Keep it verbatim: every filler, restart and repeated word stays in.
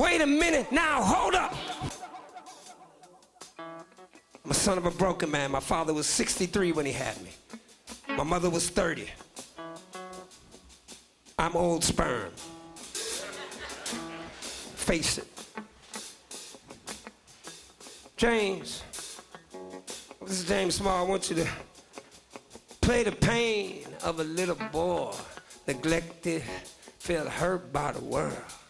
Wait a minute, now hold up. I'm a son of a broken man. My father was sixty-three when he had me. My mother was thirty. I'm old sperm. Face it. James, this is James Small. I want you to play the pain of a little boy, neglected, felt hurt by the world.